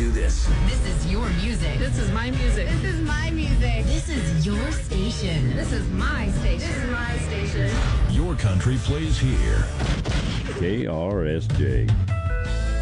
do this. This is your music. This is my music. This is my music. This is your station. This is my station. This is my station. Your country plays here. KRSJ.